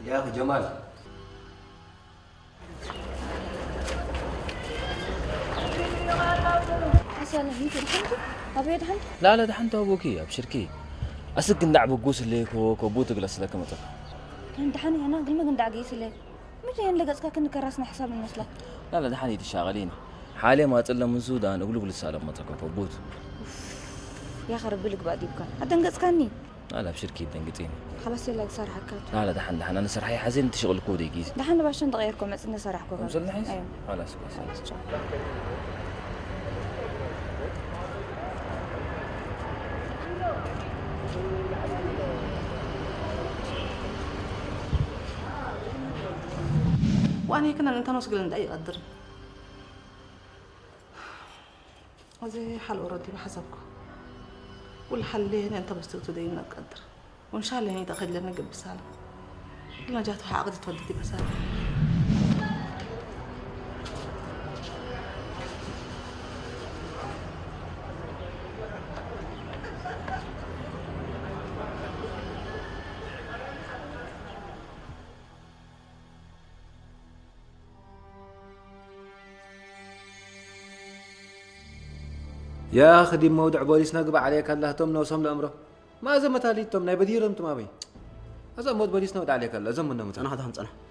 يا أخي جمال حسنا هيك دحنتو أبي دحنت لا دحنت أبوكي أبشركي أسك ندع بقوس اللي كوبوت جلس لك مطر كان دحني أنا قل ما كنت عقيس ليه متى ينلقى سكاك إنك راسنا حساب المسلا لا دحني تشاغلين حاليا ما أطلع من سودان أقول السالم مطر كوبوت يا خرب لك بعد يبكى حتى نقص كاني لا أبشركي تنقطيني خلاص يلا صار حكات لا دحن أنا صراحة حزين تشغل كودي جيز دحن باشن تغيركم بس إني صراحكم وصلنا حيس أيوة خلاص بس وأنا هيك أنت نوصل لنا أي قدر وزي حل أوردي بحسبكم والحلين أنت بس تدينا قدر وإن شاء الله يعني تاخذ لنا قبل سالم كلنا جات عقد تودي بسالم يا أخي دي مودع بوليس نقب عليك الله تمنا وصم الأمره ما زمت علي تمنا بدير أنت ما بي أزم مود بوليس نود عليك الله زمنا مت أنا هذا هنصنع